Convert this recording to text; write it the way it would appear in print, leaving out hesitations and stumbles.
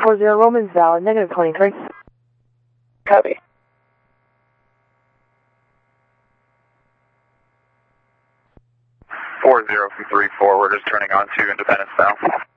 40 Romans valid, negative 23. Copy. 40 from 3 forward is turning on to Independence now.